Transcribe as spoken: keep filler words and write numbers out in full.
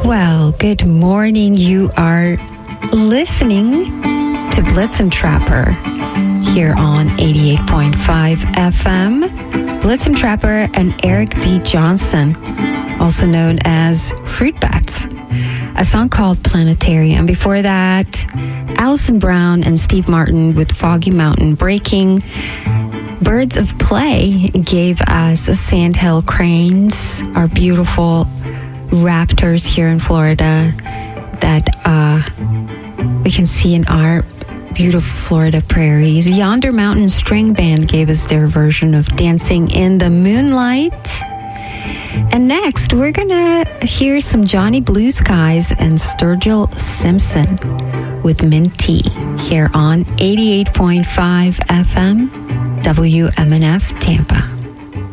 Well, good morning. You are listening to Blitzen Trapper here on eighty-eight point five F M. Blitzen Trapper and Eric D. Johnson, also known as Fruit Bats. A song called Planetarium. Before that, Alison Brown and Steve Martin with Foggy Mountain Breaking. Birds of Play gave us Sandhill Cranes, our beautiful raptors here in Florida that uh, we can see in our beautiful Florida prairies. Yonder Mountain String Band gave us their version of Dancing in the Moonlight. And next, we're going to hear some Johnny Blue Skies and Sturgill Simpson with Minty here on eighty-eight point five F M, W M N F Tampa.